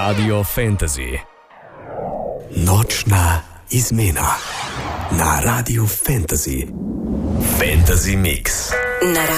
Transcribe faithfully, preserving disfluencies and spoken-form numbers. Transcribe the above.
Radio Fantasy. Nočna izmena na Radio Fantasy. Fantasy Mix. Na